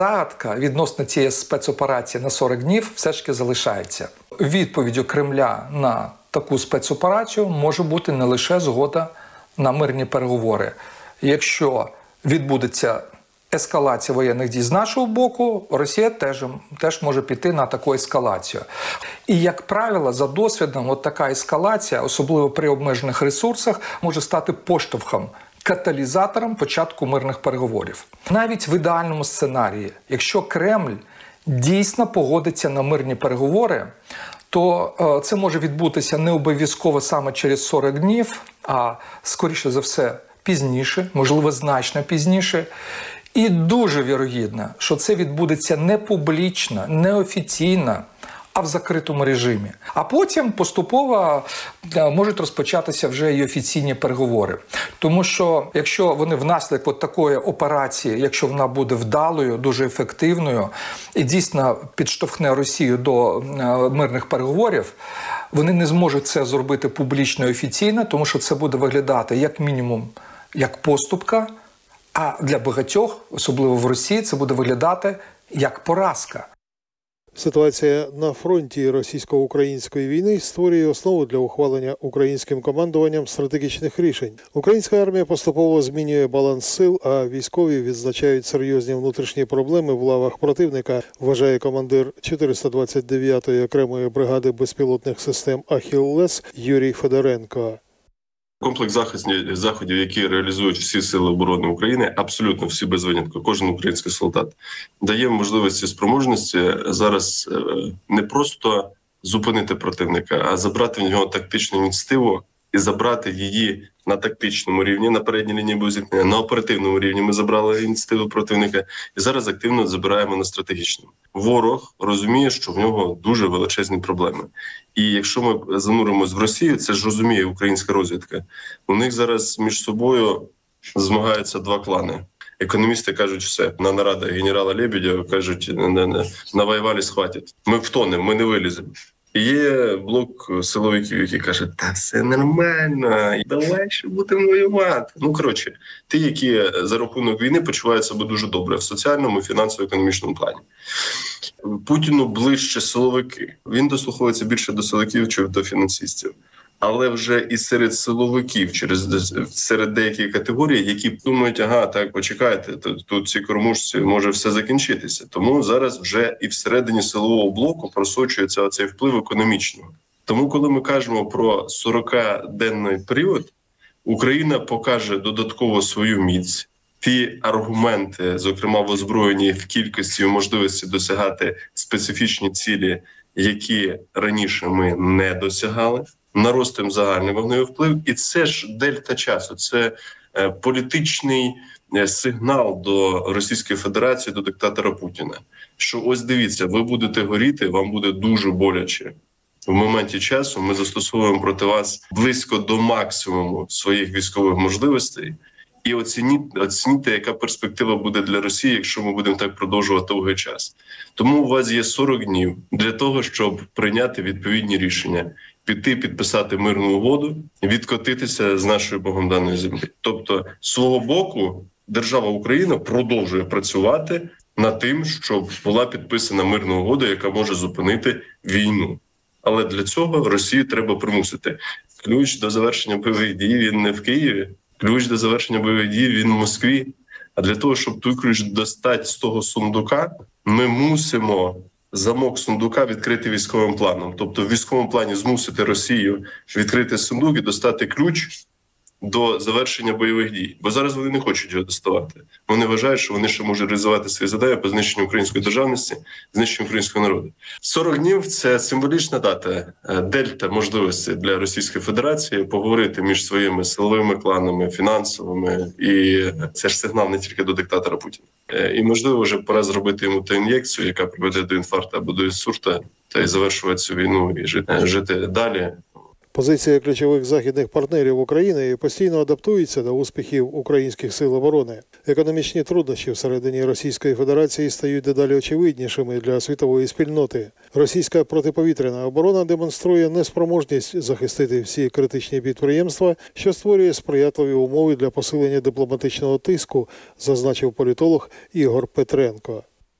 Загадка відносно цієї спецоперації на 40 днів все ж таки залишається. Відповіддю Кремля на таку спецоперацію може бути не лише згода на мирні переговори. Якщо відбудеться ескалація воєнних дій з нашого боку, Росія теж може піти на таку ескалацію. І, як правило, за досвідом, от така ескалація, особливо при обмежених ресурсах, може стати поштовхом, каталізатором початку мирних переговорів. Навіть в ідеальному сценарії, якщо Кремль дійсно погодиться на мирні переговори, то це може відбутися не обов'язково саме через 40 днів, а скоріше за все пізніше, можливо значно пізніше. І дуже вірогідно, що це відбудеться не публічно, не офіційно, а в закритому режимі. А потім поступово можуть розпочатися вже і офіційні переговори. Тому що якщо вони внаслідок от такої операції, якщо вона буде вдалою, дуже ефективною і дійсно підштовхне Росію до мирних переговорів, вони не зможуть це зробити публічно і офіційно, тому що це буде виглядати як мінімум як поступка, а для багатьох, особливо в Росії, це буде виглядати як поразка. Ситуація на фронті російсько-української війни створює основу для ухвалення українським командуванням стратегічних рішень. Українська армія поступово змінює баланс сил, а військові відзначають серйозні внутрішні проблеми в лавах противника, вважає командир 429-ї окремої бригади безпілотних систем «Ахіллес» Юрій Федоренко. Комплекс заходів, які реалізують всі сили оборони України, абсолютно всі без винятку, кожен український солдат, дає можливості спроможності зараз не просто зупинити противника, а забрати в нього тактичну ініціативу і забрати її на тактичному рівні, на передній лінії боєзіткнення, на оперативному рівні ми забрали ініціативу противника і зараз активно забираємо на стратегічному. Ворог розуміє, що в нього дуже величезні проблеми. І якщо ми зануримось в Росію, це ж розуміє українська розвідка, у них зараз між собою змагаються два клани. Економісти кажуть все, на нарадах генерала Лебедєва кажуть, навоювали, схватять. Ми втонемо, ми не виліземо. І є блок силовиків, які кажуть, та все нормально, давай ще будемо воювати. Ну, коротше, ті, які за рахунок війни почувають себе дуже добре в соціальному, фінансово-економічному плані. Путіну ближче силовики. Він дослуховується більше до силовиків, чи до фінансистів. Але вже і серед силовиків, серед деяких категорій, які думають, ага, так, почекайте, тут ці кормушці, може все закінчитися. Тому зараз вже і всередині силового блоку просочується цей вплив економічного. Тому, коли ми кажемо про 40-денний період, Україна покаже додатково свою міць, ті аргументи, зокрема в озброєнні, в кількості і можливості досягати специфічні цілі, які раніше ми не досягали, наростимо загальний вогневий вплив. І це ж дельта часу, це політичний сигнал до Російської Федерації, до диктатора Путіна, що ось дивіться, ви будете горіти, вам буде дуже боляче. В моменті часу ми застосовуємо проти вас близько до максимуму своїх військових можливостей. І оцініть, яка перспектива буде для Росії, якщо ми будемо так продовжувати довгий час. Тому у вас є 40 днів для того, щоб прийняти відповідні рішення, піти підписати мирну угоду, відкотитися з нашої Богом даної землі. Тобто, з свого боку, держава Україна продовжує працювати над тим, щоб була підписана мирна угода, яка може зупинити війну. Але для цього Росію треба примусити. Ключ до завершення бойових дій, він не в Києві. Ключ до завершення бойових дій, він в Москві. А для того, щоб той ключ достати з того сундука, ми мусимо замок сундука відкрити військовим планом. Тобто в військовому плані змусити Росію відкрити сундук і достати ключ до завершення бойових дій. Бо зараз вони не хочуть його доставати. Вони вважають, що вони ще можуть реалізувати свої завдання по знищенню української державності, знищенню українського народу. 40 днів – це символічна дата, дельта можливості для Російської Федерації поговорити між своїми силовими кланами, фінансовими. І це ж сигнал не тільки до диктатора Путіна. І, можливо, вже пора зробити йому ту ін'єкцію, яка приведе до інфаркту або до інсульта, та й завершувати цю війну і жити далі. Позиція ключових західних партнерів України постійно адаптується до успіхів українських сил оборони. Економічні труднощі всередині Російської Федерації стають дедалі очевиднішими для світової спільноти. Російська протиповітряна оборона демонструє неспроможність захистити всі критичні підприємства, що створює сприятливі умови для посилення дипломатичного тиску, зазначив політолог Ігор Петренко.